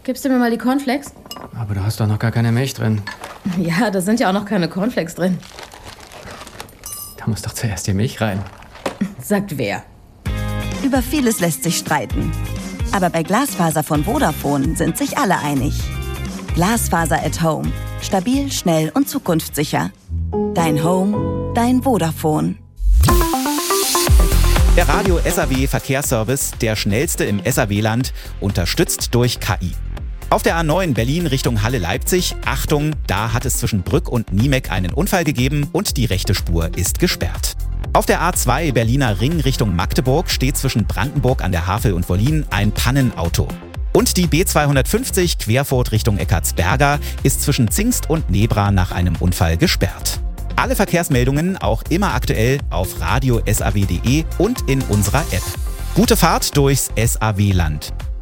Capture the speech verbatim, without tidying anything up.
Gibst du mir mal die Cornflakes? Aber du hast doch noch gar keine Milch drin. Ja, da sind ja auch noch keine Cornflakes drin. Da muss doch zuerst die Milch rein. Sagt wer? Über vieles lässt sich streiten. Aber bei Glasfaser von Vodafone sind sich alle einig. Glasfaser at Home. Stabil, schnell und zukunftssicher. Dein Home, dein Vodafone. Der Radio S A W Verkehrsservice, der schnellste im S A W-Land, unterstützt durch K I. Auf der A neun Berlin Richtung Halle-Leipzig, Achtung, da hat es zwischen Brück und Niemek einen Unfall gegeben und die rechte Spur ist gesperrt. Auf der A zwei Berliner Ring Richtung Magdeburg steht zwischen Brandenburg an der Havel und Wollin ein Pannenauto. Und die B zweihundertfünfzig Querfurt Richtung Eckartsberger ist zwischen Zingst und Nebra nach einem Unfall gesperrt. Alle Verkehrsmeldungen auch immer aktuell auf radio punkt s a w punkt d e und in unserer App. Gute Fahrt durchs S A W-Land.